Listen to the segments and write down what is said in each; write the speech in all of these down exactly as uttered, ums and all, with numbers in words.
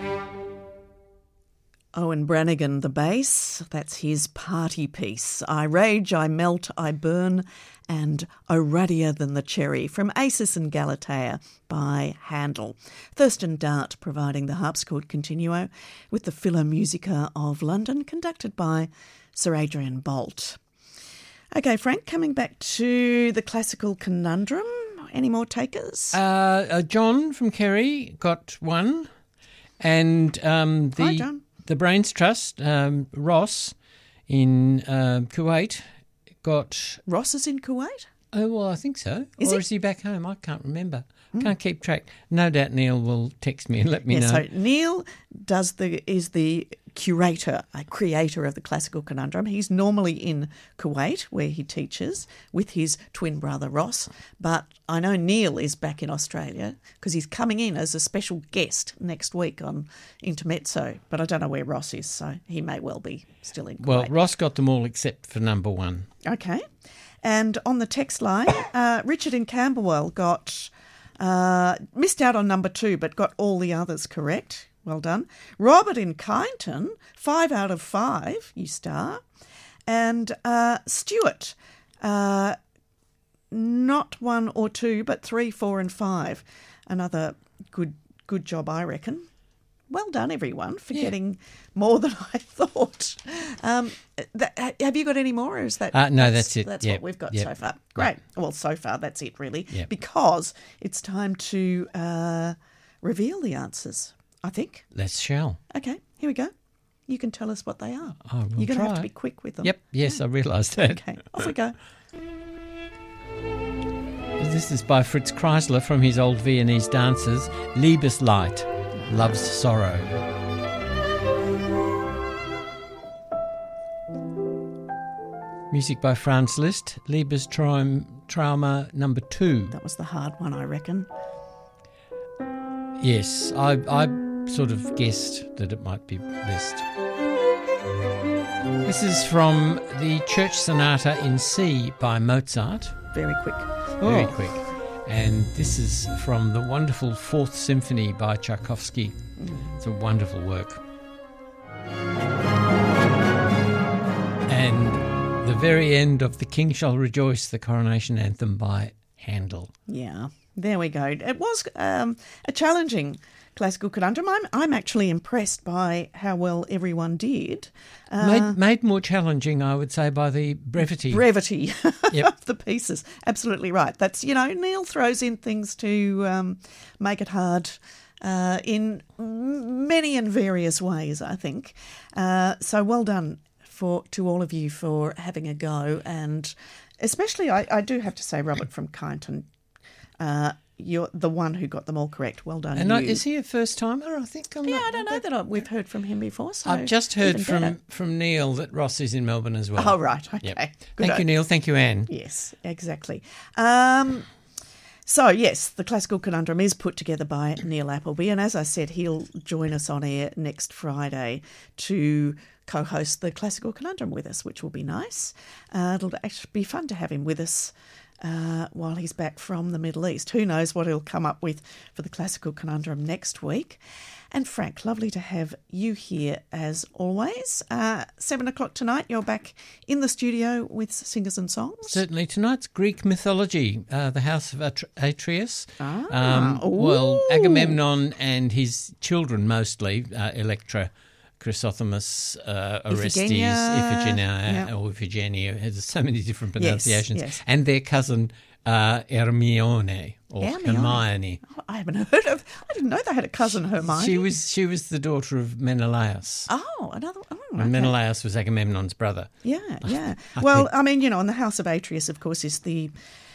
Owen Brannigan, the bass, that's his party piece. I rage, I melt, I burn, and O Ruddier Than the Cherry from Acis and Galatea by Handel. Thurston Dart providing the harpsichord continuo with the Philharmosica of London, conducted by Sir Adrian Boult. Okay, Frank, coming back to the classical conundrum. Any more takers? Uh, uh, John from Kerry got one. And um, the... Hi, John. The Brains Trust, um, Ross in uh, Kuwait, got... Ross is in Kuwait? Oh, well, I think so. Is or he? is he back home? I can't remember. Mm. Can't keep track. No doubt Neil will text me and let me yeah, know. So Neil does the is the curator, a creator of the classical conundrum. He's normally in Kuwait, where he teaches with his twin brother Ross. But I know Neil is back in Australia because he's coming in as a special guest next week on Intermezzo. But I don't know where Ross is, so he may well be still in Kuwait. Well, Ross got them all except for number one. Okay. And on the text line, uh, Richard in Camberwell got uh, missed out on number two, but got all the others correct. Well done. Robert in Kyneton, five out of five, you star. And uh, Stuart, uh, not one or two, but three, four and five. Another good good job, I reckon. Well done, everyone, for Yeah. getting more than I thought. Um, that, have you got any more, or is that... Uh, no, that's it. That's Yep. what we've got Yep. so far. Great. Well, so far, that's it, really, Yep. because it's time to uh, reveal the answers, I think. Let's shall. Okay, here we go. You can tell us what they are. I will You're going to have try. to be quick with them. Yep, yes, I realised that. Okay, off we go. This is by Fritz Kreisler from his old Viennese dances, Liebesleid, Love's Sorrow. Music by Franz Liszt, Liebestrauma number two. That was the hard one, I reckon. Yes, I, I sort of guessed that it might be Liszt. This is from the Church Sonata in C by Mozart. Very quick. Very Oh. quick. And this is from the wonderful Fourth Symphony by Tchaikovsky. It's a wonderful work. And the very end of The King Shall Rejoice, the coronation anthem by Handel. Yeah, there we go. It was um, a challenging classical conundrum. I'm, I'm actually impressed by how well everyone did. Uh, made, made more challenging, I would say, by the brevity. brevity Yep. of the pieces. Absolutely right. That's, you know, Neil throws in things to um, make it hard uh, in many and various ways, I think. Uh, so well done for to all of you for having a go. And especially, I, I do have to say, Robert from Kyneton, uh, you're the one who got them all correct. Well done, And you. I, is he a first timer? I think I'm yeah, not. I don't know that I, we've heard from him before. So I've just heard even from, better. from Neil that Ross is in Melbourne as well. Oh, right. Okay. Yep. Good Thank you, on- Neil. Thank you, Anne. Yes, exactly. Um, so, yes, the classical conundrum is put together by Neil Appleby. And as I said, he'll join us on air next Friday to co-host the classical conundrum with us, which will be nice. Uh, it'll actually be fun to have him with us uh, while he's back from the Middle East. Who knows what he'll come up with for the classical conundrum next week. And Frank, lovely to have you here as always. Uh, seven o'clock tonight, you're back in the studio with Singers and Songs. Certainly. Tonight's Greek mythology, uh, the House of At- Atreus. Ah, well, ooh. Agamemnon and his children mostly, uh, Electra, Chrysothemis, uh, Orestes, Iphigenia. Iphigenia, Yeah. or Iphigenia. There's so many different pronunciations. yes. And their cousin uh, Hermione, or Hermione. Hermione. Oh, I haven't heard of. I didn't know they had a cousin Hermione. She was she was the daughter of Menelaus. Oh, another. Oh, okay. And Menelaus was Agamemnon's brother. Yeah, yeah. Well, I mean, you know, and the House of Atreus, of course, is the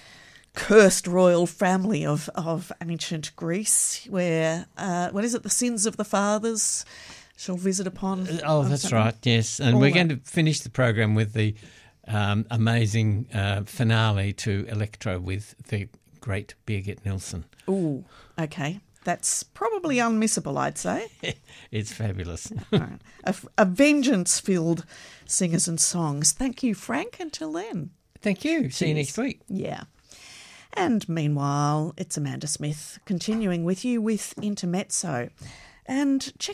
cursed royal family of, of ancient Greece, where uh, what is it? The sins of the fathers shall visit upon. Oh, on that's something. right, yes. And All we're that. going to finish the program with the um, amazing uh, finale to Electra with the great Birgit Nilsson. Ooh, okay. That's probably unmissable, I'd say. It's fabulous. All right. A, a vengeance-filled Singers and Songs. Thank you, Frank. Until then. Thank you. See you Cheers. next week. Yeah. And meanwhile, it's Amanda Smith continuing with you with Intermezzo. And check